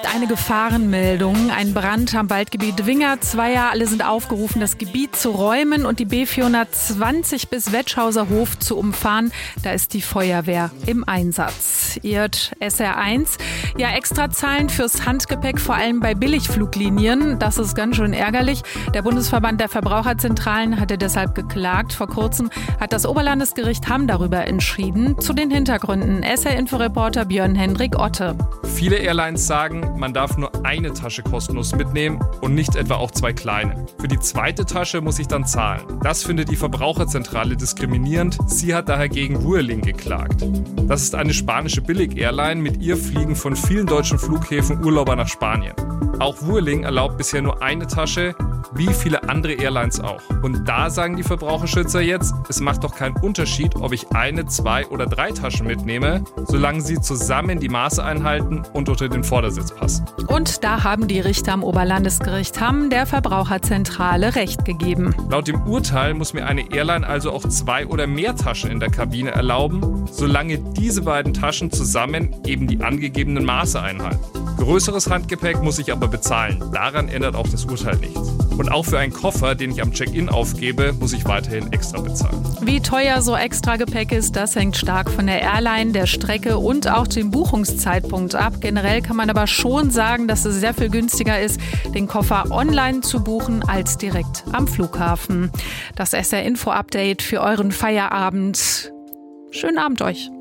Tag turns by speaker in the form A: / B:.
A: eine Gefahrenmeldung. Ein Brand am Waldgebiet Wingerzweier. Alle sind aufgerufen, das Gebiet zu räumen und die B420 bis Wetschhauser Hof zu umfahren. Da ist die Feuerwehr im Einsatz. Ihr hört SR1. Ja, Extrazahlen fürs Handgepäck, vor allem bei Billigfluglinien. Das ist ganz schön ärgerlich. Der Bundesverband der Verbraucherzentralen hatte deshalb geklagt. Vor kurzem hat das Oberlandesgericht Hamm darüber entschieden. Zu den Hintergründen SR-Info-Reporter Björn-Hendrik Otte.
B: Viele Airlines sagen, man darf nur eine Tasche kostenlos mitnehmen und nicht etwa auch zwei kleine. Für die zweite Tasche muss ich dann zahlen. Das findet die Verbraucherzentrale diskriminierend. Sie hat daher gegen Vueling geklagt. Das ist eine spanische Billig-Airline. Mit ihr fliegen von vielen deutschen Flughäfen Urlauber nach Spanien. Auch Vueling erlaubt bisher nur eine Tasche, wie viele andere Airlines auch. Und da sagen die Verbraucherschützer jetzt, es macht doch keinen Unterschied, ob ich eine, zwei oder drei Taschen mitnehme, solange sie zusammen die Maße einhalten und unter den Vordersitz passen.
A: Und da haben die Richter am Oberlandesgericht Hamm der Verbraucherzentrale Recht gegeben.
B: Laut dem Urteil muss mir eine Airline also auch zwei oder mehr Taschen in der Kabine erlauben, solange diese beiden Taschen zusammen eben die angegebenen Maße einhalten. Größeres Handgepäck muss ich aber bezahlen. Daran ändert auch das Urteil nichts. Und auch für einen Koffer, den ich am Check-in aufgebe, muss ich weiterhin extra bezahlen.
A: Wie teuer so Extragepäck ist, das hängt stark von der Airline, der Strecke und auch dem Buchungszeitpunkt ab. Generell kann man aber schon sagen, dass es sehr viel günstiger ist, den Koffer online zu buchen als direkt am Flughafen. Das SR-Info-Update für euren Feierabend. Schönen Abend euch.